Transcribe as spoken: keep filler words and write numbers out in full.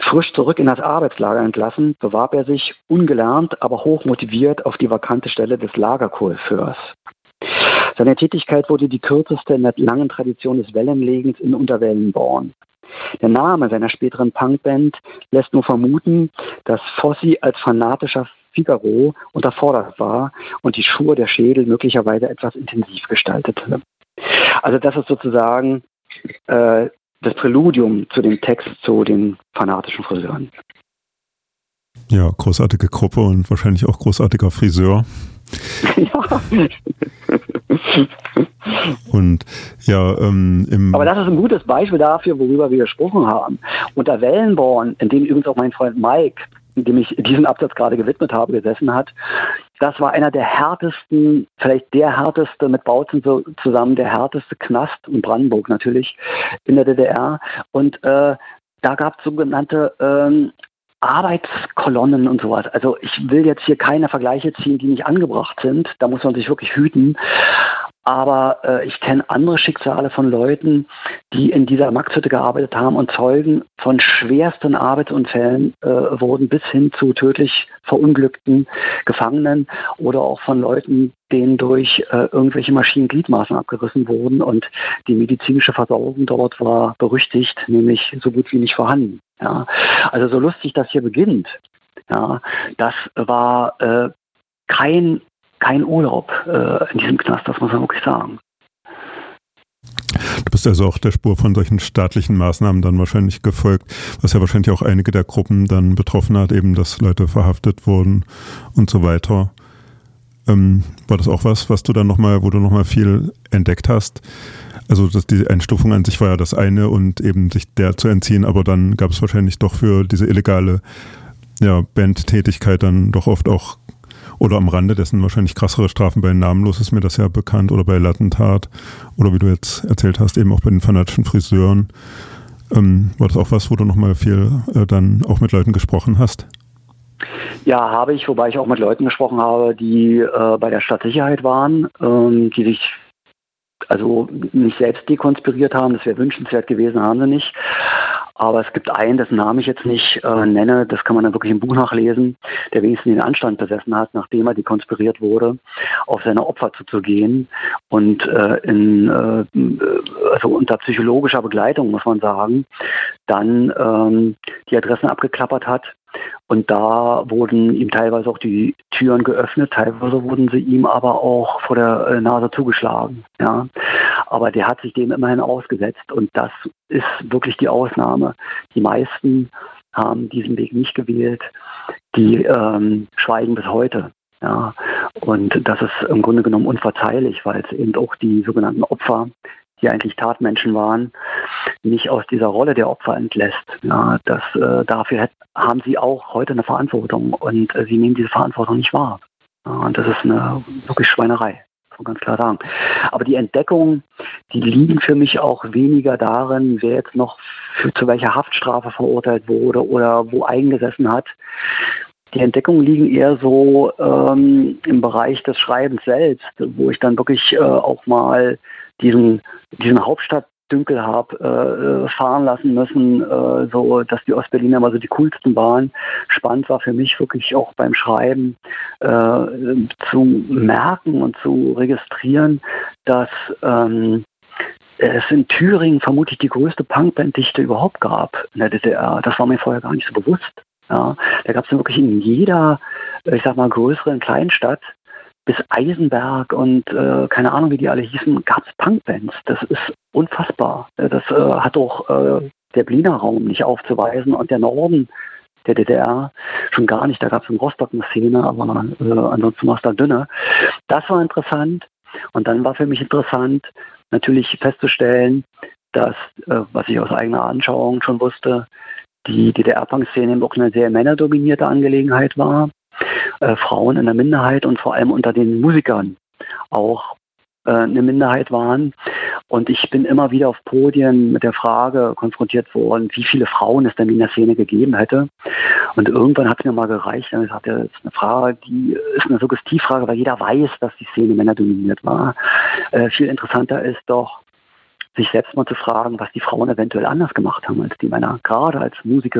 Frisch zurück in das Arbeitslager entlassen, bewarb er sich ungelernt, aber hochmotiviert auf die vakante Stelle des Lagerkohlführers. Seine Tätigkeit wurde die kürzeste in der langen Tradition des Wellenlegens in Unterwellenborn. Der Name seiner späteren Punkband lässt nur vermuten, dass Fossi als fanatischer Figaro unterfordert war und die Schur der Schädel möglicherweise etwas intensiv gestaltete. Also das ist sozusagen äh, das Präludium zu dem Text zu den fanatischen Friseuren. Ja, großartige Gruppe und wahrscheinlich auch großartiger Friseur. Ja. Und ja, ähm, im Aber das ist ein gutes Beispiel dafür, worüber wir gesprochen haben. Unter Wellenborn, in dem übrigens auch mein Freund Mike, dem ich diesen Absatz gerade gewidmet habe, gesessen hat, das war einer der härtesten, vielleicht der härteste mit Bautzen so zusammen, der härteste Knast in Brandenburg natürlich in der D D R. Und äh, da gab es sogenannte ähm, Arbeitskolonnen und sowas. Also ich will jetzt hier keine Vergleiche ziehen, die nicht angebracht sind. Da muss man sich wirklich hüten. Aber äh, ich kenne andere Schicksale von Leuten, die in dieser Maxhütte gearbeitet haben und Zeugen von schwersten Arbeitsunfällen äh, wurden, bis hin zu tödlich verunglückten Gefangenen oder auch von Leuten, denen durch äh, irgendwelche Maschinengliedmaßen abgerissen wurden. Und die medizinische Versorgung dort war berüchtigt, nämlich so gut wie nicht vorhanden. Ja. Also so lustig das hier beginnt, ja, das war äh, kein Kein Urlaub äh, in diesem Knast, das muss man wirklich sagen. Du bist also auch der Spur von solchen staatlichen Maßnahmen dann wahrscheinlich gefolgt, was ja wahrscheinlich auch einige der Gruppen dann betroffen hat, eben, dass Leute verhaftet wurden und so weiter. Ähm, war das auch was, was du dann nochmal, wo du nochmal viel entdeckt hast? Also das, die Einstufung an sich war ja das eine und eben sich der zu entziehen, aber dann gab es wahrscheinlich doch für diese illegale ja, Bandtätigkeit dann doch oft auch oder am Rande dessen wahrscheinlich krassere Strafen. Bei Namenlos ist mir das ja bekannt oder bei Lattentat oder wie du jetzt erzählt hast, eben auch bei den fanatischen Friseuren. Ähm, war das auch was, wo du nochmal viel äh, dann auch mit Leuten gesprochen hast? Ja, habe ich, wobei ich auch mit Leuten gesprochen habe, die äh, bei der Stadtsicherheit waren, ähm, die sich also nicht selbst dekonspiriert haben. Das wäre wünschenswert gewesen, haben sie nicht. Aber es gibt einen, dessen Namen ich jetzt nicht äh, nenne, das kann man dann wirklich im Buch nachlesen, der wenigstens den Anstand besessen hat, nachdem er dekonspiriert wurde, auf seine Opfer zuzugehen und äh, in, äh, also unter psychologischer Begleitung, muss man sagen, dann ähm, die Adressen abgeklappert hat. Und da wurden ihm teilweise auch die Türen geöffnet, teilweise wurden sie ihm aber auch vor der Nase zugeschlagen. Ja. Aber der hat sich dem immerhin ausgesetzt und das ist wirklich die Ausnahme. Die meisten haben diesen Weg nicht gewählt, die ähm, schweigen bis heute. Ja. Und das ist im Grunde genommen unverzeihlich, weil es eben auch die sogenannten Opfer, die eigentlich Tatmenschen waren, nicht aus dieser Rolle der Opfer entlässt. Ja, das, äh, dafür hat, haben sie auch heute eine Verantwortung und äh, sie nehmen diese Verantwortung nicht wahr. Ja, und das ist eine wirklich Schweinerei, muss man ganz klar sagen. Aber die Entdeckungen, die liegen für mich auch weniger darin, wer jetzt noch für, zu welcher Haftstrafe verurteilt wurde oder wo eingesessen hat. Die Entdeckungen liegen eher so ähm, im Bereich des Schreibens selbst, wo ich dann wirklich äh, auch mal diesen, diesen Hauptstadtdünkel habe äh, fahren lassen müssen, äh, so dass die Ostberliner immer so die coolsten waren. Spannend war für mich wirklich auch beim Schreiben äh, zu merken und zu registrieren, dass ähm, es in Thüringen vermutlich die größte Punkbanddichte überhaupt gab in der D D R. Das war mir vorher gar nicht so bewusst. Ja, da gab es wirklich in jeder, ich sag mal, größeren Kleinstadt bis Eisenberg und äh, keine Ahnung, wie die alle hießen, gab es Punkbands. Das ist unfassbar. Das äh, hat auch äh, der Berliner Raum nicht aufzuweisen und der Norden der D D R schon gar nicht. Da gab es in Rostock eine Szene, aber äh, ansonsten war es da dünner. Das war interessant und dann war für mich interessant, natürlich festzustellen, dass, äh, was ich aus eigener Anschauung schon wusste, die D D R-Punk-Szene eben auch eine sehr männerdominierte Angelegenheit war. Äh, Frauen in der Minderheit und vor allem unter den Musikern auch äh, eine Minderheit waren. Und ich bin immer wieder auf Podien mit der Frage konfrontiert worden, wie viele Frauen es denn in der Szene gegeben hätte. Und irgendwann hat es mir mal gereicht. Und ich sagte, das ist eine Frage, die ist eine Suggestivfrage, weil jeder weiß, dass die Szene männerdominiert war. Äh, viel interessanter ist doch, sich selbst mal zu fragen, was die Frauen eventuell anders gemacht haben als die Männer, gerade als Musiker.